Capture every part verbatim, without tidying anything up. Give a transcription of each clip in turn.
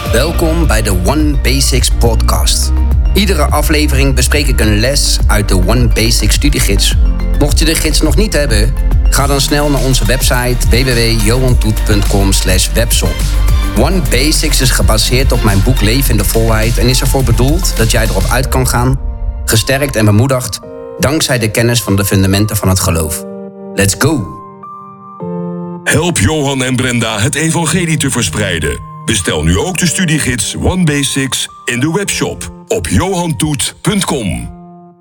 Welkom bij de One Basics podcast. Iedere aflevering bespreek ik een les uit de One Basics studiegids. Mocht je de gids nog niet hebben, ga dan snel naar onze website w w w punt johan toet punt com slash webshop. One Basics is gebaseerd op mijn boek Leven in de Volheid en is ervoor bedoeld dat jij erop uit kan gaan, gesterkt en bemoedigd, dankzij de kennis van de fundamenten van het geloof. Let's go! Help Johan en Brenda het evangelie te verspreiden. Bestel nu ook de studiegids One Basics in de webshop op johan toet punt com.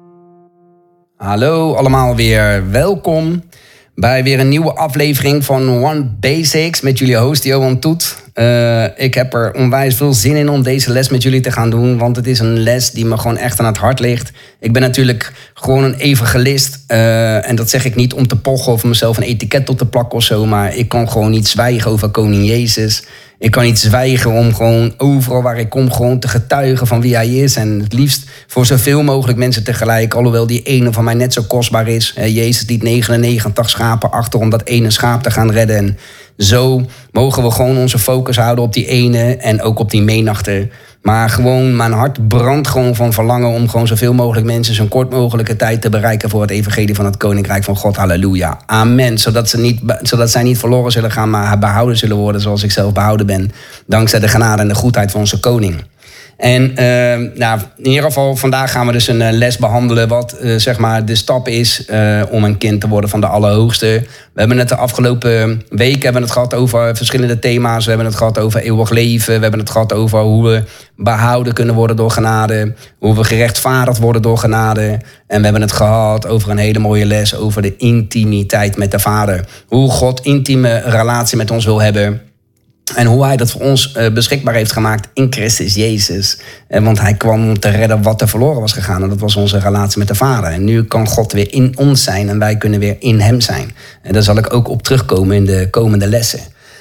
Hallo allemaal weer, welkom bij weer een nieuwe aflevering van One Basics met jullie host Johan Toet. Uh, ik heb er onwijs veel zin in om deze les met jullie te gaan doen, want het is een les die me gewoon echt aan het hart ligt. Ik ben natuurlijk gewoon een evangelist uh, en dat zeg ik niet om te pochen of mezelf een etiket op te plakken of zo, maar ik kan gewoon niet zwijgen over koning Jezus. Ik kan niet zwijgen om gewoon overal waar ik kom gewoon te getuigen van wie hij is. En het liefst voor zoveel mogelijk mensen tegelijk. Alhoewel die ene van mij net zo kostbaar is. Jezus liet negenennegentig schapen achter om dat ene schaap te gaan redden. En zo mogen we gewoon onze focus houden op die ene en ook op die menigte. Maar gewoon, mijn hart brandt gewoon van verlangen om gewoon zoveel mogelijk mensen zo'n kort mogelijke tijd te bereiken voor het evangelie van het Koninkrijk van God. Halleluja. Amen. Zodat, ze niet, zodat zij niet verloren zullen gaan, maar behouden zullen worden zoals ik zelf behouden ben. Dankzij de genade en de goedheid van onze koning. En uh, nou, in ieder geval, vandaag gaan we dus een uh, les behandelen wat uh, zeg maar de stap is uh, om een kind te worden van de Allerhoogste. We hebben het de afgelopen weken hebben het gehad over verschillende thema's. We hebben het gehad over eeuwig leven. We hebben het gehad over hoe we behouden kunnen worden door genade. Hoe we gerechtvaardigd worden door genade. En we hebben het gehad over een hele mooie les over de intimiteit met de Vader. Hoe God intieme relatie met ons wil hebben. En hoe hij dat voor ons uh, beschikbaar heeft gemaakt in Christus Jezus. En want hij kwam om te redden wat er verloren was gegaan. En dat was onze relatie met de Vader. En nu kan God weer in ons zijn en wij kunnen weer in hem zijn. En daar zal ik ook op terugkomen in de komende lessen.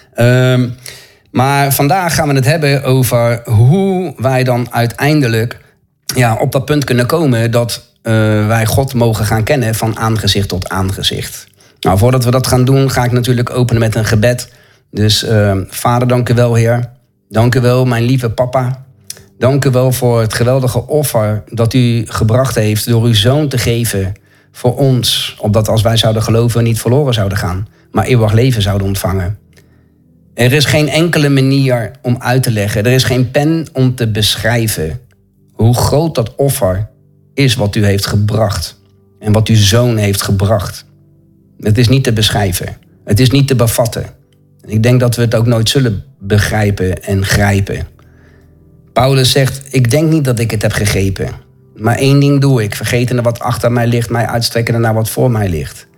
Um, maar vandaag gaan we het hebben over hoe wij dan uiteindelijk ja, op dat punt kunnen komen dat uh, wij God mogen gaan kennen van aangezicht tot aangezicht. Nou, voordat we dat gaan doen, ga ik natuurlijk openen met een gebed. Dus uh, Vader, dank u wel, Heer. Dank u wel, mijn lieve papa. Dank u wel voor het geweldige offer dat u gebracht heeft door uw zoon te geven voor ons. Opdat als wij zouden geloven niet verloren zouden gaan, maar eeuwig leven zouden ontvangen. Er is geen enkele manier om uit te leggen. Er is geen pen om te beschrijven hoe groot dat offer is wat u heeft gebracht. En wat uw zoon heeft gebracht. Het is niet te beschrijven. Het is niet te bevatten. Ik denk dat we het ook nooit zullen begrijpen en grijpen. Paulus zegt, ik denk niet dat ik het heb gegrepen. Maar één ding doe ik, vergetende wat achter mij ligt, mij uitstrekkende naar wat voor mij ligt.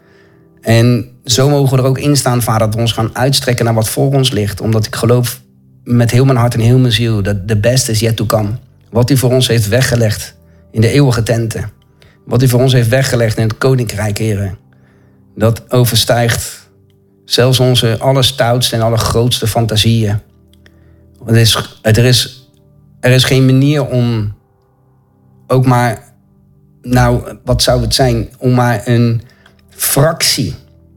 En zo mogen we er ook in staan, Vader, dat we ons gaan uitstrekken naar wat voor ons ligt. Omdat ik geloof met heel mijn hart en heel mijn ziel dat de beste is yet to come. Wat u voor ons heeft weggelegd in de eeuwige tenten. Wat u voor ons heeft weggelegd in het Koninkrijk, Heren. Dat overstijgt zelfs onze allerstoutste en allergrootste fantasieën. Er is, er, is, er is geen manier om ook maar, nou, wat zou het zijn, om maar een fractie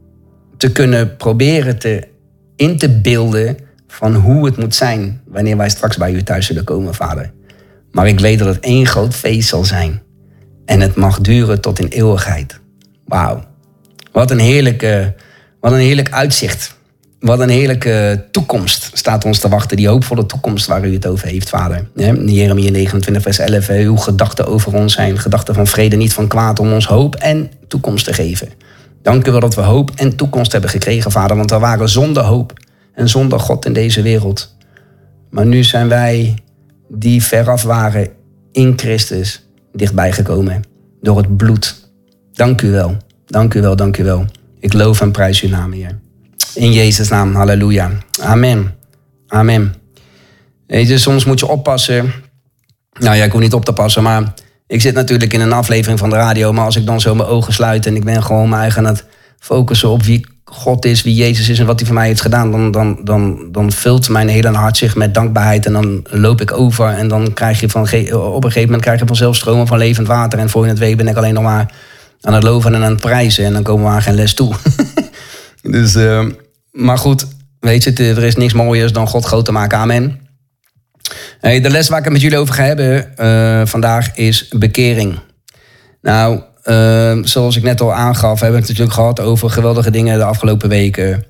te kunnen proberen te in te beelden van hoe het moet zijn wanneer wij straks bij u thuis zullen komen, Vader. Maar ik weet dat het één groot feest zal zijn. En het mag duren tot in eeuwigheid. Wauw. Wat een heerlijke... Wat een heerlijk uitzicht. Wat een heerlijke toekomst staat ons te wachten. Die hoopvolle toekomst waar u het over heeft, Vader. Jeremia negenentwintig vers elf. Uw gedachten over ons zijn gedachten van vrede, niet van kwaad. Om ons hoop en toekomst te geven. Dank u wel dat we hoop en toekomst hebben gekregen, Vader. Want we waren zonder hoop en zonder God in deze wereld. Maar nu zijn wij die veraf waren in Christus dichtbij gekomen. Door het bloed. Dank u wel. Dank u wel, dank u wel. Ik loof en prijs uw naam, Heer. In Jezus' naam, halleluja. Amen. Amen. Weet je, soms moet je oppassen. Nou ja, ik hoef niet op te passen, maar ik zit natuurlijk in een aflevering van de radio. Maar als ik dan zo mijn ogen sluit en ik ben gewoon mijn eigen aan het focussen op wie God is, wie Jezus is en wat hij voor mij heeft gedaan, dan, dan, dan, dan vult mijn hele hart zich met dankbaarheid en dan loop ik over en dan krijg je van, op een gegeven moment krijg je vanzelf stromen van levend water en voor je het weet ben ik alleen nog maar aan het loven en aan het prijzen en dan komen we aan geen les toe. dus, uh, maar goed, weet je, er is niks mooiers dan God groot te maken. Amen. Hey, de les waar ik het met jullie over ga hebben uh, vandaag is bekering. Nou, uh, zoals ik net al aangaf, hebben we het natuurlijk gehad over geweldige dingen de afgelopen weken.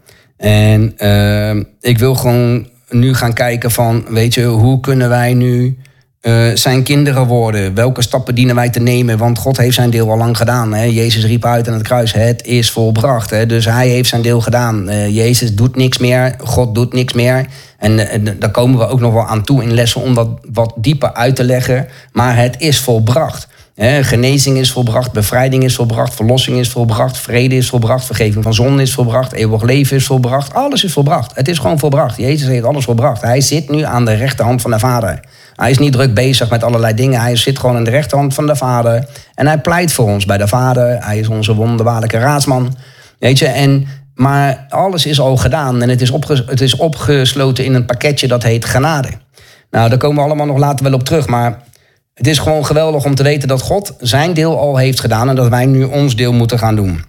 En uh, ik wil gewoon nu gaan kijken van, weet je, hoe kunnen wij nu uh, zijn kinderen worden? Welke stappen dienen wij te nemen? Want God heeft zijn deel al lang gedaan. Hè? Jezus riep uit aan het kruis, het is volbracht. Hè? Dus hij heeft zijn deel gedaan. Uh, Jezus doet niks meer, God doet niks meer. En uh, daar komen we ook nog wel aan toe in lessen om dat wat dieper uit te leggen. Maar het is volbracht. He, genezing is volbracht, bevrijding is volbracht, verlossing is volbracht, vrede is volbracht, vergeving van zonde is volbracht, eeuwig leven is volbracht. Alles is volbracht. Het is gewoon volbracht. Jezus heeft alles volbracht. Hij zit nu aan de rechterhand van de Vader. Hij is niet druk bezig met allerlei dingen. Hij zit gewoon aan de rechterhand van de Vader. En hij pleit voor ons bij de Vader. Hij is onze wonderbaarlijke raadsman. Weet je, en, maar alles is al gedaan en het is, opges- het is opgesloten in een pakketje dat heet genade. Nou, daar komen we allemaal nog later wel op terug, maar het is gewoon geweldig om te weten dat God zijn deel al heeft gedaan en dat wij nu ons deel moeten gaan doen.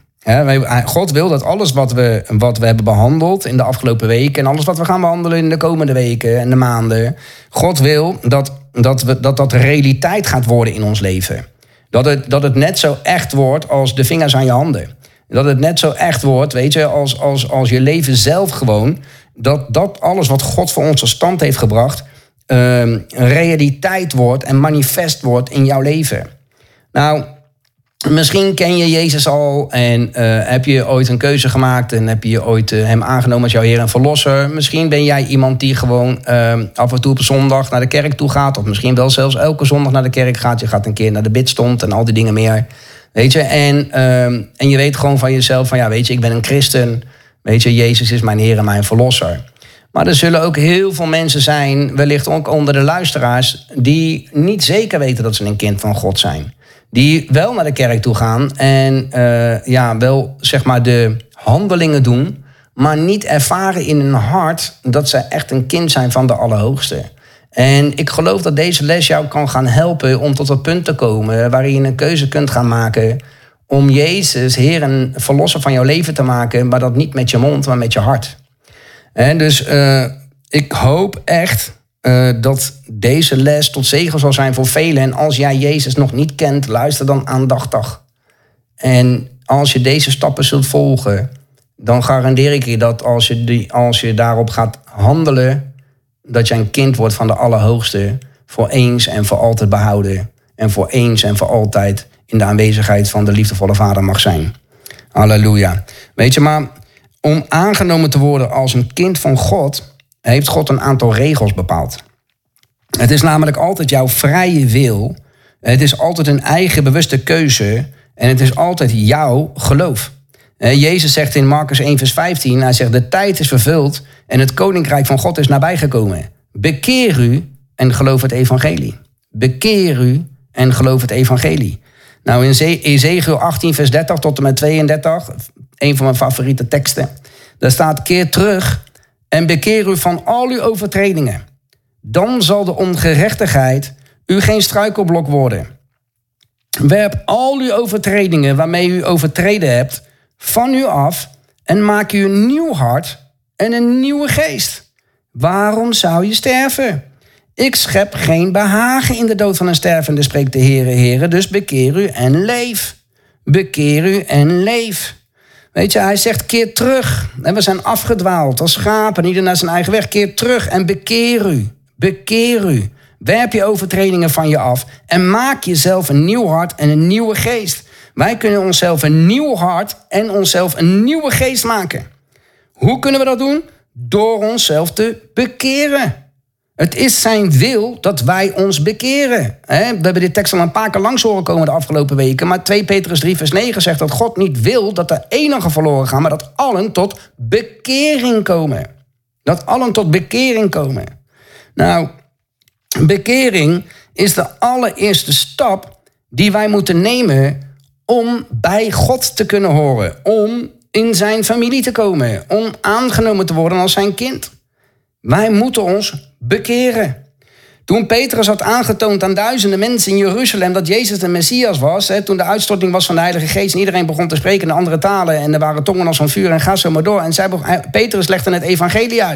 God wil dat alles wat we, wat we hebben behandeld in de afgelopen weken en alles wat we gaan behandelen in de komende weken en de maanden, God wil dat dat, we, dat, dat realiteit gaat worden in ons leven. Dat het, dat het net zo echt wordt als de vingers aan je handen. Dat het net zo echt wordt, weet je, als, als, als je leven zelf gewoon. Dat, dat alles wat God voor ons tot stand heeft gebracht Uh, een realiteit wordt en manifest wordt in jouw leven. Nou, misschien ken je Jezus al en uh, heb je ooit een keuze gemaakt en heb je ooit uh, hem aangenomen als jouw Heer en Verlosser. Misschien ben jij iemand die gewoon uh, af en toe op zondag naar de kerk toe gaat, of misschien wel zelfs elke zondag naar de kerk gaat. Je gaat een keer naar de bidstond en al die dingen meer. Weet je, en, uh, en je weet gewoon van jezelf van, ja, weet je, ik ben een christen. Weet je, Jezus is mijn Heer en mijn Verlosser. Maar er zullen ook heel veel mensen zijn, wellicht ook onder de luisteraars, die niet zeker weten dat ze een kind van God zijn. Die wel naar de kerk toe gaan en uh, ja, wel zeg maar de handelingen doen, maar niet ervaren in hun hart dat ze echt een kind zijn van de Allerhoogste. En ik geloof dat deze les jou kan gaan helpen om tot het punt te komen waarin je een keuze kunt gaan maken om Jezus Heer en Verlosser van jouw leven te maken, maar dat niet met je mond, maar met je hart. En dus uh, ik hoop echt uh, dat deze les tot zegen zal zijn voor velen. En als jij Jezus nog niet kent, luister dan aandachtig. En als je deze stappen zult volgen, dan garandeer ik je dat als je, die, als je daarop gaat handelen, dat je een kind wordt van de Allerhoogste, voor eens en voor altijd behouden. En voor eens en voor altijd in de aanwezigheid van de liefdevolle Vader mag zijn. Halleluja. Weet je, maar om aangenomen te worden als een kind van God, heeft God een aantal regels bepaald. Het is namelijk altijd jouw vrije wil. Het is altijd een eigen bewuste keuze. En het is altijd jouw geloof. Jezus zegt in Marcus één vers vijftien, hij zegt, de tijd is vervuld en het koninkrijk van God is nabijgekomen. Bekeer u en geloof het evangelie. Bekeer u en geloof het evangelie. Nou, in Ezechiel achttien vers dertig tot en met tweeëndertig, een van mijn favoriete teksten. Daar staat, keer terug en bekeer u van al uw overtredingen. Dan zal de ongerechtigheid u geen struikelblok worden. Werp al uw overtredingen waarmee u overtreden hebt van u af en maak u een nieuw hart en een nieuwe geest. Waarom zou je sterven? Ik schep geen behagen in de dood van een stervende, spreekt de Heere, Heere, dus bekeer u en leef. Bekeer u en leef. Weet je, hij zegt, keer terug. En we zijn afgedwaald als schapen, ieder naar zijn eigen weg. Keer terug en bekeer u. Bekeer u. Werp je overtredingen van je af en maak jezelf een nieuw hart en een nieuwe geest. Wij kunnen onszelf een nieuw hart en onszelf een nieuwe geest maken. Hoe kunnen we dat doen? Door onszelf te bekeren. Het is zijn wil dat wij ons bekeren. We hebben dit tekst al een paar keer langs horen komen de afgelopen weken. Maar twee Petrus drie vers negen zegt dat God niet wil dat de enigen verloren gaan, maar dat allen tot bekering komen. Dat allen tot bekering komen. Nou, bekering is de allereerste stap die wij moeten nemen om bij God te kunnen horen. Om in zijn familie te komen. Om aangenomen te worden als zijn kind. Wij moeten ons bekeren. Toen Petrus had aangetoond aan duizenden mensen in Jeruzalem dat Jezus de Messias was, hè, toen de uitstorting was van de Heilige Geest en iedereen begon te spreken in andere talen en er waren tongen als van vuur en ga zo maar door. En zij, Petrus legde het evangelie uit.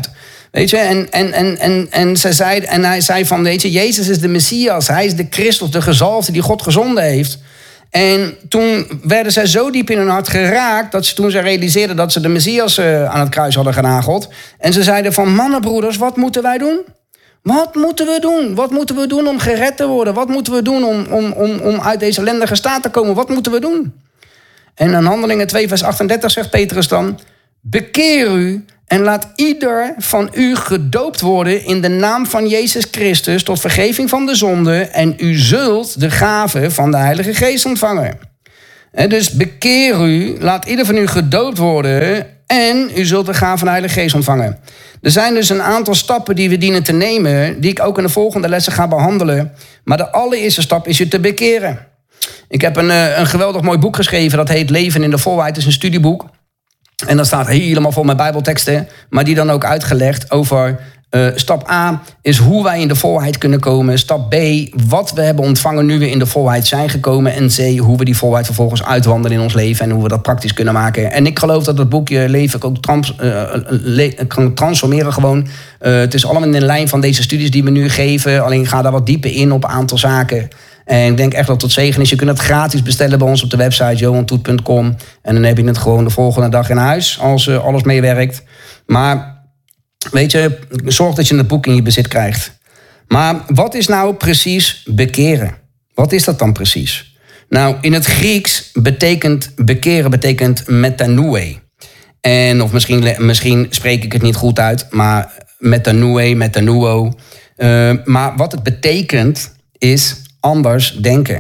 Weet je, en, en, en, en, en, ze zei, en hij zei van, weet je, Jezus is de Messias. Hij is de Christus, de gezalfde die God gezonden heeft. En toen werden zij zo diep in hun hart geraakt, dat ze toen ze realiseerden dat ze de Messias uh, aan het kruis hadden genageld. En ze zeiden van, mannenbroeders, wat moeten wij doen? Wat moeten we doen? Wat moeten we doen om gered te worden? Wat moeten we doen om, om, om, om uit deze ellendige staat te komen? Wat moeten we doen? En in Handelingen twee vers achtendertig zegt Petrus dan, bekeer u en laat ieder van u gedoopt worden in de naam van Jezus Christus tot vergeving van de zonde en u zult de gave van de Heilige Geest ontvangen. En dus bekeer u, laat ieder van u gedoopt worden en u zult de gave van de Heilige Geest ontvangen. Er zijn dus een aantal stappen die we dienen te nemen, die ik ook in de volgende lessen ga behandelen. Maar de allereerste stap is je te bekeren. Ik heb een, een geweldig mooi boek geschreven, dat heet Leven in de Volheid. Het is een studieboek. En dat staat helemaal vol met bijbelteksten, maar die dan ook uitgelegd over uh, stap A is hoe wij in de volheid kunnen komen. Stap B, wat we hebben ontvangen nu we in de volheid zijn gekomen. En C, hoe we die volheid vervolgens uitwandelen in ons leven en hoe we dat praktisch kunnen maken. En ik geloof dat het boek je leven ook trans, uh, le- kan transformeren gewoon. Uh, het is allemaal in de lijn van deze studies die we nu geven. Alleen ga daar wat dieper in op een aantal zaken. En ik denk echt dat het zegen is. Je kunt het gratis bestellen bij ons op de website johan toet punt com. En dan heb je het gewoon de volgende dag in huis als uh, alles meewerkt. Maar weet je, zorg dat je het boek in je bezit krijgt. Maar wat is nou precies bekeren? Wat is dat dan precies? Nou, in het Grieks betekent bekeren betekent metanoe. En of misschien, misschien spreek ik het niet goed uit, maar metanoe, metanuo. Uh, maar wat het betekent is anders denken.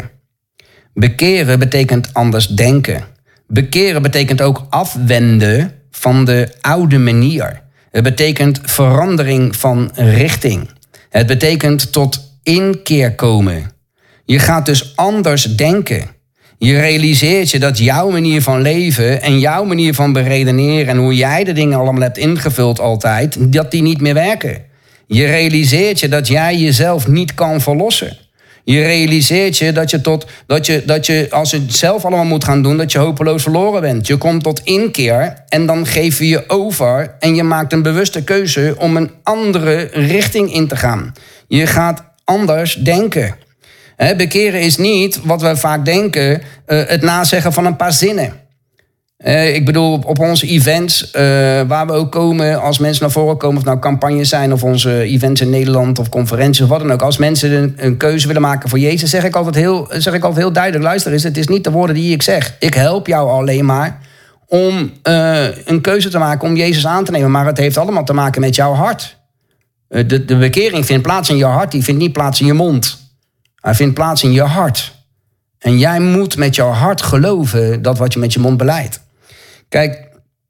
Bekeren betekent anders denken. Bekeren betekent ook afwenden van de oude manier. Het betekent verandering van richting. Het betekent tot inkeer komen. Je gaat dus anders denken. Je realiseert je dat jouw manier van leven en jouw manier van beredeneren en hoe jij de dingen allemaal hebt ingevuld altijd, dat die niet meer werken. Je realiseert je dat jij jezelf niet kan verlossen. Je realiseert je dat je, tot, dat, je, dat je als je het zelf allemaal moet gaan doen, dat je hopeloos verloren bent. Je komt tot inkeer en dan geef je je over en je maakt een bewuste keuze om een andere richting in te gaan. Je gaat anders denken. He, bekeren is niet, wat we vaak denken, uh, het nazeggen van een paar zinnen. Uh, ik bedoel, op, op onze events, uh, waar we ook komen, als mensen naar voren komen, of nou campagnes zijn, of onze events in Nederland, of conferenties, of wat dan ook. Als mensen een, een keuze willen maken voor Jezus, zeg ik altijd heel, zeg ik altijd heel duidelijk, luister eens, het is niet de woorden die ik zeg. Ik help jou alleen maar om uh, een keuze te maken om Jezus aan te nemen. Maar het heeft allemaal te maken met jouw hart. Uh, de, de bekering vindt plaats in je hart, die vindt niet plaats in je mond. Hij vindt plaats in je hart. En jij moet met jouw hart geloven dat wat je met je mond beleidt. Kijk,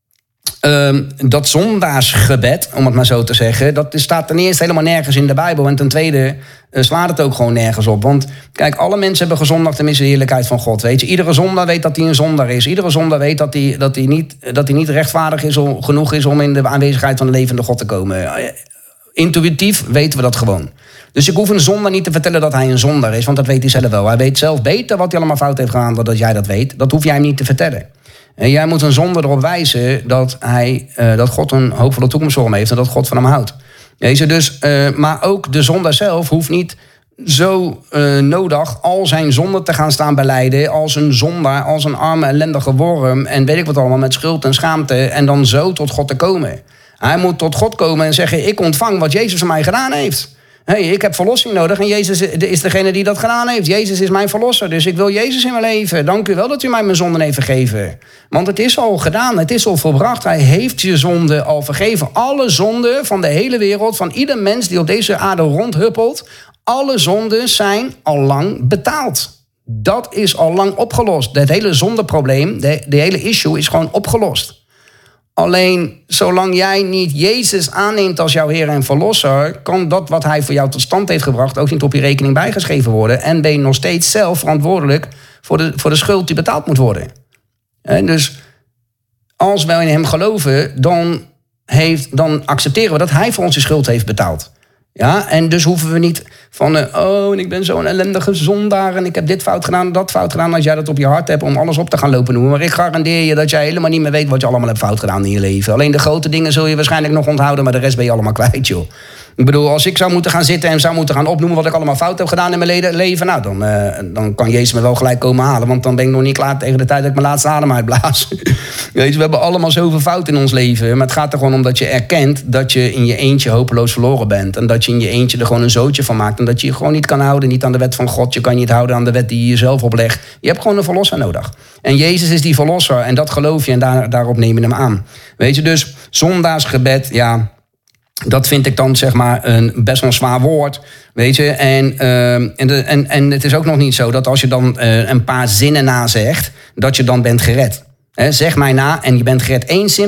uh, dat zondaarsgebed, om het maar zo te zeggen, dat staat ten eerste helemaal nergens in de Bijbel. En ten tweede uh, slaat het ook gewoon nergens op. Want kijk, alle mensen hebben gezondigd en missen de heerlijkheid van God. Weet je, iedere zondaar weet dat hij een zondaar is. Iedere zondaar weet dat hij, dat hij, niet, dat hij niet rechtvaardig is om, genoeg is om in de aanwezigheid van de levende God te komen. Intuïtief weten we dat gewoon. Dus ik hoef een zondaar niet te vertellen dat hij een zondaar is, want dat weet hij zelf wel. Hij weet zelf beter wat hij allemaal fout heeft gedaan dan dat jij dat weet. Dat hoef jij hem niet te vertellen. En jij moet een zondaar erop wijzen dat, hij, uh, dat God een hoopvolle toekomst voor hem heeft en dat God van hem houdt. Deze dus, uh, maar ook de zondaar zelf hoeft niet zo uh, nodig al zijn zonden te gaan staan belijden als een zondaar, als een arme, ellendige worm en weet ik wat allemaal met schuld en schaamte en dan zo tot God te komen. Hij moet tot God komen en zeggen, ik ontvang wat Jezus voor mij gedaan heeft. Hey, ik heb verlossing nodig en Jezus is degene die dat gedaan heeft. Jezus is mijn verlosser, dus ik wil Jezus in mijn leven. Dank u wel dat u mij mijn zonden heeft vergeven. Want het is al gedaan, het is al volbracht. Hij heeft je zonde al vergeven. Alle zonden van de hele wereld, van ieder mens die op deze aarde rondhuppelt, alle zonden zijn al lang betaald. Dat is al lang opgelost. Het hele zondeprobleem, de, de hele issue is gewoon opgelost. Alleen, zolang jij niet Jezus aanneemt als jouw Heer en Verlosser, kan dat wat hij voor jou tot stand heeft gebracht ook niet op je rekening bijgeschreven worden. En ben je nog steeds zelf verantwoordelijk voor de, voor de schuld die betaald moet worden. En dus, als wij in hem geloven, dan, heeft, dan accepteren we dat hij voor ons de schuld heeft betaald. Ja, en dus hoeven we niet van, uh, oh, en ik ben zo'n ellendige zondaar en ik heb dit fout gedaan, dat fout gedaan. Als jij dat op je hart hebt om alles op te gaan lopen noemen. Maar ik garandeer je dat jij helemaal niet meer weet wat je allemaal hebt fout gedaan in je leven. Alleen de grote dingen zul je waarschijnlijk nog onthouden, maar de rest ben je allemaal kwijt, joh. Ik bedoel, als ik zou moeten gaan zitten en zou moeten gaan opnoemen wat ik allemaal fout heb gedaan in mijn leven, nou, dan, uh, dan kan Jezus me wel gelijk komen halen. Want dan ben ik nog niet klaar tegen de tijd dat ik mijn laatste adem uitblaas. Weet je, we hebben allemaal zoveel fout in ons leven. Maar het gaat er gewoon om dat je erkent dat je in je eentje hopeloos verloren bent. En dat je in je eentje er gewoon een zootje van maakt. En dat je je gewoon niet kan houden, niet aan de wet van God. Je kan je niet houden aan de wet die je jezelf oplegt. Je hebt gewoon een verlosser nodig. En Jezus is die verlosser. En dat geloof je en daar, daarop neem je hem aan. Weet je, dus zondaarsgebed, ja, dat vind ik dan zeg maar een best wel een zwaar woord, weet je. En, uh, en, de, en, en het is ook nog niet zo dat als je dan uh, een paar zinnen nazegt, dat je dan bent gered. He, zeg mij na en je bent gered. Eén zin